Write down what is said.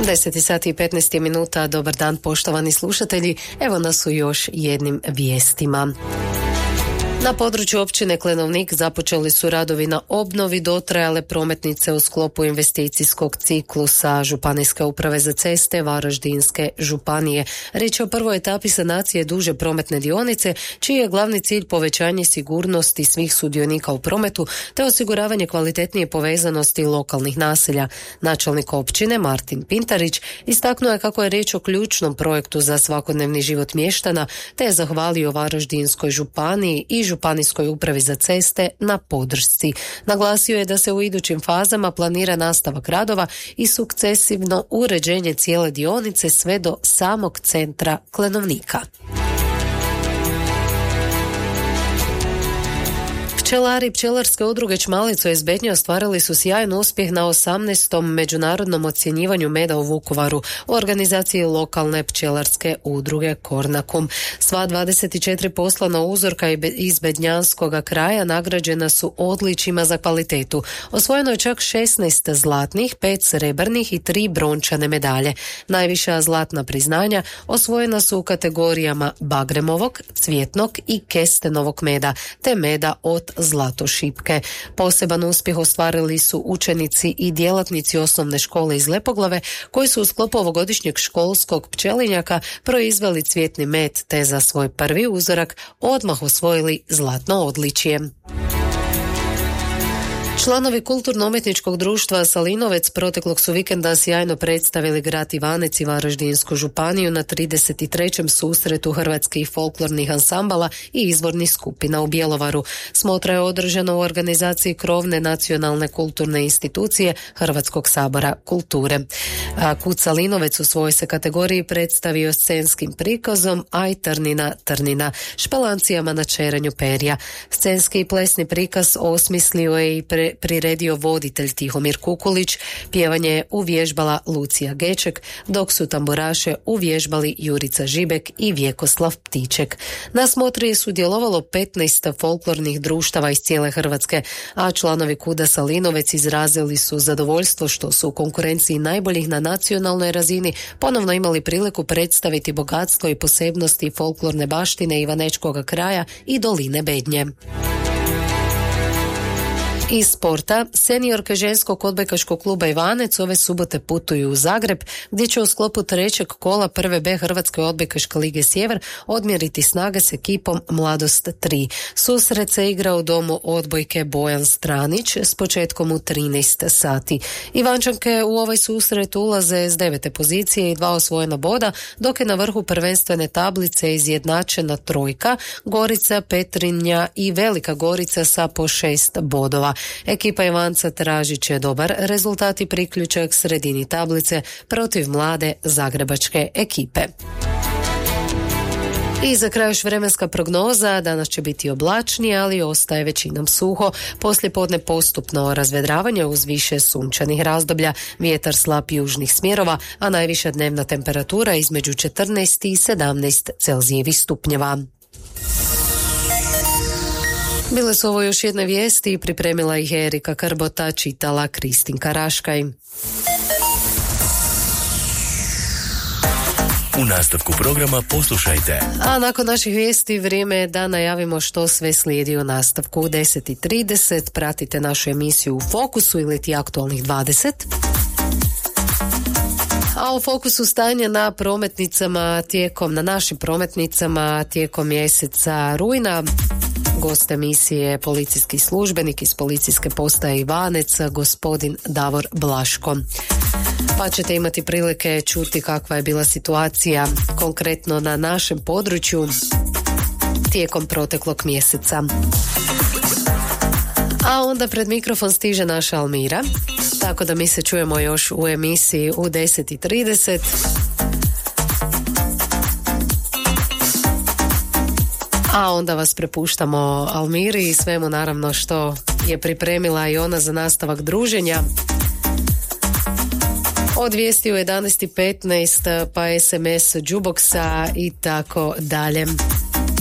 10 sati i 15 minuta, dobar dan poštovani slušatelji, evo nas u još jednim vijestima. Na području općine Klenovnik započeli su radovi na obnovi dotrajale prometnice u sklopu investicijskog ciklusa Županijske uprave za ceste Varaždinske županije. Riječ je o prvoj etapi sanacije duže prometne dionice, čiji je glavni cilj povećanje sigurnosti svih sudionika u prometu te osiguravanje kvalitetnije povezanosti lokalnih naselja. Načelnik općine Martin Pintarić istaknuo je kako je riječ o ključnom projektu za svakodnevni život mještana te je zahvalio Varaždinskoj županiji i Županijskoj upravi za ceste na podršci. Naglasio je da se u idućim fazama planira nastavak radova i sukcesivno uređenje cijele dionice sve do samog centra Klenovnika. Pčelari pčelarske udruge Čmalico iz Bednje ostvarili su sjajan uspjeh na 18. međunarodnom ocjenjivanju meda u Vukovaru u organizaciji lokalne pčelarske udruge Kornakum. Sva 24 poslana uzorka iz bednjanskog kraja nagrađena su odličjima za kvalitetu. Osvojeno je čak 16 zlatnih, 5 srebrnih i 3 brončane medalje. Najviša zlatna priznanja osvojena su u kategorijama bagremovog, cvjetnog i kestenovog meda, te meda od zlatošipke. Poseban uspjeh ostvarili su učenici i djelatnici osnovne škole iz Lepoglave koji su u sklopu ovogodišnjeg školskog pčelinjaka proizveli cvjetni med te za svoj prvi uzorak odmah osvojili zlatno odličje. Članovi kulturno-umjetničkog društva Salinovec proteklog su vikenda sjajno predstavili grad Ivanec i Varaždinsku županiju na 33. susretu hrvatskih folklornih ansambala i izvornih skupina u Bjelovaru. Smotra je održana u organizaciji krovne nacionalne kulturne institucije Hrvatskog sabora kulture. KUD Salinovec u svojoj se kategoriji predstavio scenskim prikazom Aj trnina trnina, špalancijama na čeranju perja. Scenski i plesni prikaz osmislio je i priredio voditelj Tihomir Kukulić, pjevanje je uvježbala Lucija Geček, dok su tamburaše uvježbali Jurica Žibek i Vjekoslav Ptiček. Na smotri je sudjelovalo 15 folklornih društava iz cijele Hrvatske, a članovi KUD-a Salinovec izrazili su zadovoljstvo što su u konkurenciji najboljih na nacionalnoj razini ponovno imali priliku predstaviti bogatstvo i posebnosti folklorne baštine Ivanečkog kraja i doline Bednje. Iz sporta, seniorke ženskog odbojkaškog kluba Ivanec ove subote putuju u Zagreb, gdje će u sklopu trećeg kola prve B Hrvatske odbojkaške lige Sjever odmjeriti snage s ekipom Mladost 3. Susret se igra u domu odbojke Bojan Stranić s početkom u 13 sati. Ivančanke u ovaj susret ulaze s 9. pozicije i 2 osvojena boda, dok je na vrhu prvenstvene tablice izjednačena trojka, Gorica, Petrinja i Velika Gorica sa po 6 bodova. Ekipa Ivanca tražit će dobar rezultat i priključak sredini tablice protiv mlade zagrebačke ekipe. I za kraj još vremenska prognoza, danas će biti oblačnije, ali ostaje većinom suho. Poslijepodne postupno razvedravanje uz više sunčanih razdoblja, vjetar slab južnih smjerova, a najviša dnevna temperatura između 14 i 17 Celzijevih stupnjeva. Bile su ovo još jedne vijesti i pripremila ih Erika Krbota, čitala Kristinka Raškaj. U nastavku programa poslušajte. A nakon naših vijesti vrijeme je da najavimo što sve slijedi u nastavku. U 10:30 pratite našu emisiju u Fokusu ili ti aktualnih 20. A u fokusu stanja na našim prometnicama tijekom mjeseca rujna. Gost emisije policijski službenik iz policijske postaje Ivanec, gospodin Davor Blaško. Pa ćete imati prilike čuti kakva je bila situacija konkretno na našem području tijekom proteklog mjeseca. A onda pred mikrofon stiže naša Almira, tako da mi se čujemo još u emisiji u 10:30. A onda vas prepuštamo Almiri i svemu naravno što je pripremila i ona za nastavak druženja. Od vijesti u 11:15 pa SMS jukeboxa i tako dalje.